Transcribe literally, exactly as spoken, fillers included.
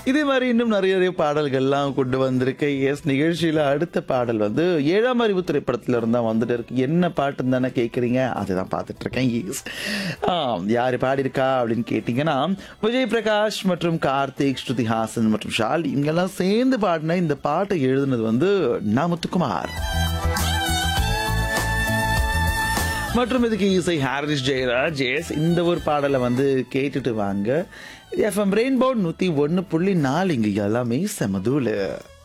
இதே மாதிரி இன்னும் நிறைய நிறைய பாடல்கள்லாம் கொண்டு வந்திருக்கு. எஸ் நிகழ்ச்சியில அடுத்த பாடல் வந்து ஏழாம் அறிவு திரைப்படத்துல இருந்தா வந்துட்டு இருக்கு. என்ன பாட்டுன்னு தானே கேட்குறீங்க? அதுதான் பார்த்துட்டு இருக்கேன். எஸ் யார் பாடியிருக்கா அப்படின்னு கேட்டிங்கன்னா விஜய் பிரகாஷ் மற்றும் கார்த்திக், ஸ்ருதி ஹாசன் மற்றும் ஷாலி இவங்கெல்லாம் சேர்ந்து பாடின இந்த பாட்டை எழுதுனது வந்து நா. முத்துக்குமார் மற்றும் இதுக்கு இசை ஹாரிஸ் ஜெயராஜ். எஸ் இந்த ஒரு பாடலை வந்து கேட்டுட்டு வாங்க. எஃப்எம் ரெயின்போ நூத்தி ஒன்னு புள்ளி நாலு இங்க எல்லாமே செமதூலு.